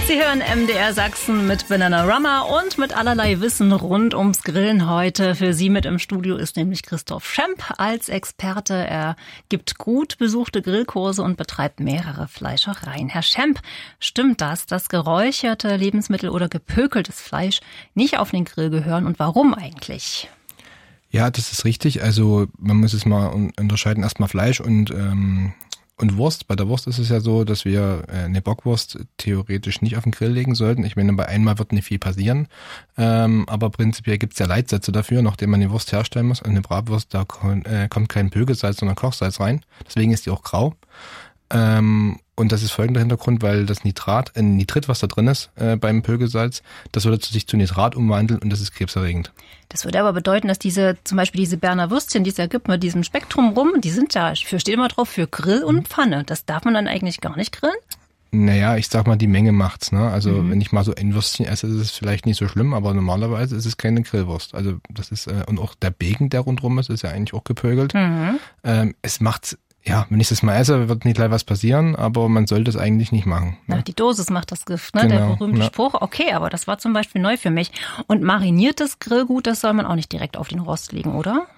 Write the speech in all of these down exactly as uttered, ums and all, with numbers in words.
Sie hören M D R Sachsen mit Bananarama und mit allerlei Wissen rund ums Grillen heute. Für Sie mit im Studio ist nämlich Christoph Schemp als Experte. Er gibt gut besuchte Grillkurse und betreibt mehrere Fleischereien. Herr Schemp, stimmt das, dass geräucherte Lebensmittel oder gepökeltes Fleisch nicht auf den Grill gehören und warum eigentlich? Ja, das ist richtig. Also man muss es mal unterscheiden, erstmal Fleisch und ähm, und Wurst. Bei der Wurst ist es ja so, dass wir äh, eine Bockwurst theoretisch nicht auf den Grill legen sollten. Ich meine, bei einmal wird nicht viel passieren, ähm, aber prinzipiell gibt es ja Leitsätze dafür, nachdem man eine Wurst herstellen muss. Eine Bratwurst, da kon, äh, kommt kein Pökelsalz, sondern Kochsalz rein. Deswegen ist die auch grau. Ähm, und das ist folgender Hintergrund, weil das Nitrat, äh, Nitrit, was da drin ist äh, beim Pökelsalz, das würde sich zu Nitrat umwandeln und das ist krebserregend. Das würde aber bedeuten, dass diese, zum Beispiel diese Berner Würstchen, die es ja gibt mit diesem Spektrum rum, die sind da, für steht immer drauf, für Grill und Pfanne. Das darf man dann eigentlich gar nicht grillen? Naja, ich sag mal, die Menge macht's, ne? Also mhm. wenn ich mal so ein Würstchen esse, ist es vielleicht nicht so schlimm, aber normalerweise ist es keine Grillwurst. Also das ist, äh, und auch der Bacon, der rundherum ist, ist ja eigentlich auch gepökelt. Mhm. Ähm, es macht's. Ja, wenn ich das mal esse, wird nicht gleich was passieren, aber man sollte es eigentlich nicht machen. Ne? Na, die Dosis macht das Gift, ne? Genau, Der berühmte ja. Spruch. Okay, aber das war zum Beispiel neu für mich. Und mariniertes Grillgut, das soll man auch nicht direkt auf den Rost legen, oder?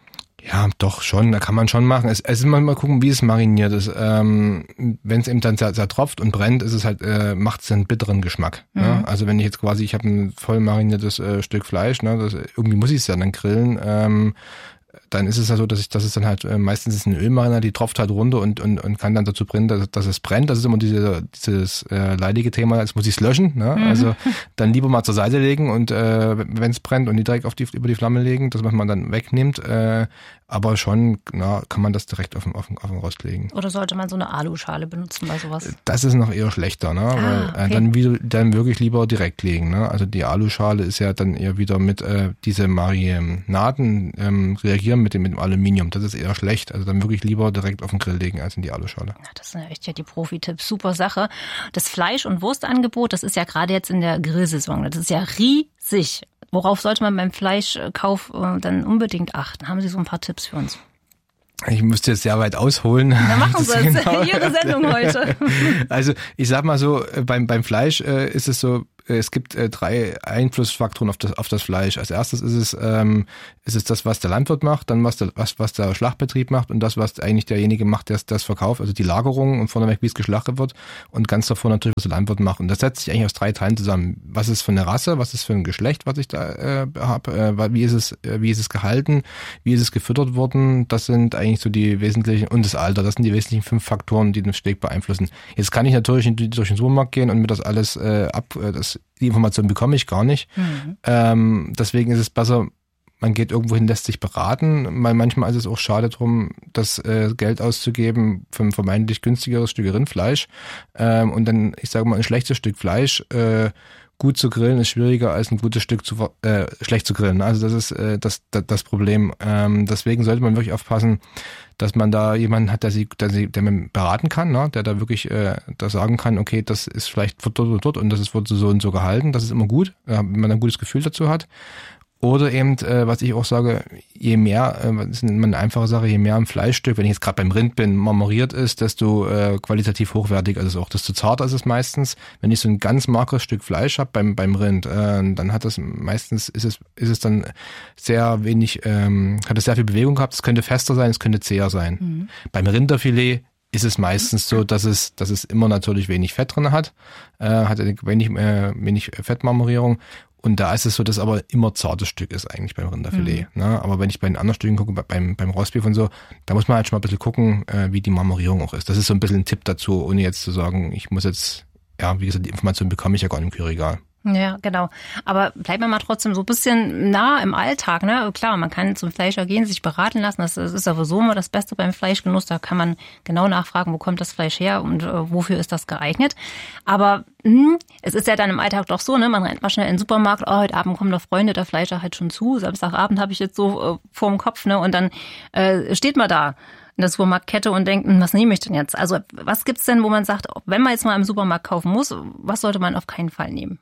Ja, doch schon, da kann man schon machen. Es, es ist mal, mal gucken, wie es mariniert ist. Ähm, wenn es eben dann sehr, sehr tropft und brennt, ist es halt, äh, macht es einen bitteren Geschmack. Mhm. Ne? Also wenn ich jetzt quasi, ich habe ein voll mariniertes äh, Stück Fleisch, ne, das, irgendwie muss ich es ja dann grillen. Ähm, dann ist es ja so, dass ich, dass es dann halt, äh, meistens ist ein Ölmariner, die tropft halt runter und, und, und kann dann dazu bringen, dass, dass es brennt. Das ist immer diese, dieses äh, leidige Thema, jetzt muss ich es löschen. Ne? Mhm. Also dann lieber mal zur Seite legen und äh, wenn es brennt und die direkt auf die, über die Flamme legen, dass man dann wegnimmt. Äh, aber schon, na, kann man das direkt auf den, auf den, auf den Rost legen. Oder sollte man so eine Aluschale benutzen bei sowas? Das ist noch eher schlechter, ne? Ah, Weil okay. äh, dann wieder, dann wirklich lieber direkt legen, ne? Also die Aluschale ist ja dann eher wieder mit äh, diese Marinaden ähm, reagieren mit dem, mit dem Aluminium. Das ist eher schlecht. Also dann wirklich lieber direkt auf den Grill legen als in die Aluschale. Ja, das sind ja echt ja die Profi-Tipps. Super Sache. Das Fleisch- und Wurstangebot, das ist ja gerade jetzt in der Grillsaison. Das ist ja riesig. Worauf sollte man beim Fleischkauf äh, dann unbedingt achten? Haben Sie so ein paar Tipps für uns? Ich müsste jetzt sehr weit ausholen. Na, machen Sie es. Genau. Ihre Sendung heute. Also ich sag mal so, beim beim Fleisch äh, ist es so, es gibt äh, drei Einflussfaktoren auf das auf das Fleisch. Als erstes ist es ähm, ist es das, was der Landwirt macht, dann was der was was der Schlachtbetrieb macht und das, was eigentlich derjenige macht, der das verkauft, also die Lagerung und vorneweg, wie es geschlachtet wird und ganz davor natürlich, was der Landwirt macht. Und das setzt sich eigentlich aus drei Teilen zusammen. Was ist für eine Rasse, was ist für ein Geschlecht, was ich da äh, habe, äh, wie ist es äh, wie ist es gehalten, wie ist es gefüttert worden, das sind eigentlich so die wesentlichen, und das Alter, das sind die wesentlichen fünf Faktoren, die den Steak beeinflussen. Jetzt kann ich natürlich in, durch den Supermarkt gehen und mir das alles äh, ab, äh, das die Information bekomme ich gar nicht. Mhm. Ähm, deswegen ist es besser, man geht irgendwo hin, lässt sich beraten, weil manchmal ist es auch schade drum, das äh, Geld auszugeben für ein vermeintlich günstigeres Stück Rindfleisch ähm, und dann, ich sage mal, ein schlechtes Stück Fleisch äh, gut zu grillen ist schwieriger als ein gutes Stück zu äh, schlecht zu grillen. Also das ist äh, das, das das Problem. Ähm, deswegen sollte man wirklich aufpassen, dass man da jemanden hat, der sie, der sie, der man beraten kann, ne? Der da wirklich äh, da sagen kann, okay, das ist vielleicht dort und dort und das ist wurde so und so gehalten. Das ist immer gut, äh, wenn man ein gutes Gefühl dazu hat. Oder eben, äh, was ich auch sage, je mehr, äh, das ist immer eine einfache Sache, je mehr ein Fleischstück, wenn ich jetzt gerade beim Rind bin, marmoriert ist, desto äh, qualitativ hochwertiger ist es auch, desto zarter ist es meistens. Wenn ich so ein ganz mageres Stück Fleisch habe beim beim Rind, äh, dann hat das meistens, ist es ist es dann sehr wenig, ähm, hat es sehr viel Bewegung gehabt, es könnte fester sein, es könnte zäher sein. Mhm. Beim Rinderfilet ist es meistens so, dass es dass es immer natürlich wenig Fett drin hat, äh, hat wenig, äh, wenig Fettmarmorierung. Und da ist es so, dass aber immer zartes Stück ist eigentlich beim Rinderfilet. Mhm. Ne? Aber wenn ich bei den anderen Stücken gucke, beim, beim Rostbeef und so, da muss man halt schon mal ein bisschen gucken, äh, wie die Marmorierung auch ist. Das ist so ein bisschen ein Tipp dazu, ohne jetzt zu sagen, ich muss jetzt, ja, wie gesagt, die Information bekomme ich ja gar nicht im Kühlregal. Ja, genau. Aber bleiben wir mal trotzdem so ein bisschen nah im Alltag, ne? Klar, man kann zum Fleischer gehen, sich beraten lassen. Das ist sowieso immer das Beste beim Fleischgenuss. Da kann man genau nachfragen, wo kommt das Fleisch her und äh, wofür ist das geeignet. Aber mh, es ist ja dann im Alltag doch so, ne? Man rennt mal schnell in den Supermarkt. Oh, heute Abend kommen doch Freunde, der Fleischer hat schon zu. Samstagabend habe ich jetzt so äh, vorm Kopf, ne? Und dann äh, steht man da in der Supermarktkette und denkt, was nehme ich denn jetzt? Also was gibt's denn, wo man sagt, wenn man jetzt mal im Supermarkt kaufen muss, was sollte man auf keinen Fall nehmen?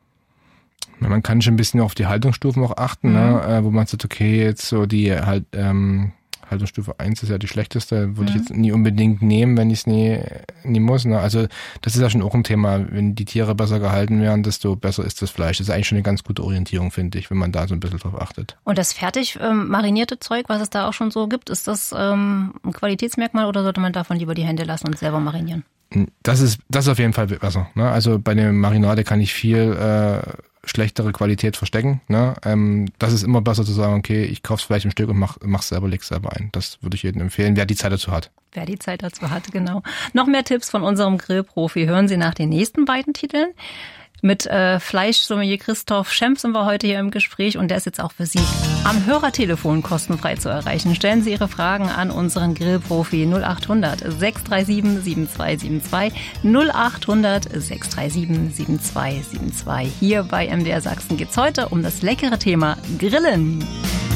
Man kann schon ein bisschen auf die Haltungsstufen auch achten, mhm. ne? Wo man sagt, okay, jetzt so die halt ähm, Haltungsstufe eins ist ja die schlechteste, würde mhm. ich jetzt nie unbedingt nehmen, wenn ich es nie, nie muss. Ne? Also das ist ja schon auch ein Thema. Wenn die Tiere besser gehalten werden, desto besser ist das Fleisch. Das ist eigentlich schon eine ganz gute Orientierung, finde ich, wenn man da so ein bisschen drauf achtet. Und das fertig ähm, marinierte Zeug, was es da auch schon so gibt, ist das ähm, ein Qualitätsmerkmal oder sollte man davon lieber die Hände lassen und selber marinieren? Das ist, das ist auf jeden Fall besser. Ne? Also bei der Marinade kann ich viel äh, schlechtere Qualität verstecken. Ne? Ähm, das ist immer besser zu sagen, okay, ich kauf's vielleicht im Stück und mach, mach's selber, leg's selber ein. Das würde ich jedem empfehlen, wer die Zeit dazu hat. Wer die Zeit dazu hat, genau. Noch mehr Tipps von unserem Grillprofi hören Sie nach den nächsten beiden Titeln. Mit äh, Fleischsommelier Christoph Schemp sind wir heute hier im Gespräch und der ist jetzt auch für Sie am Hörertelefon kostenfrei zu erreichen. Stellen Sie Ihre Fragen an unseren Grillprofi null acht hundert sechs drei sieben sieben zwei sieben zwei null acht hundert sechs drei sieben sieben zwei sieben zwei. Hier bei M D R Sachsen geht's heute um das leckere Thema Grillen.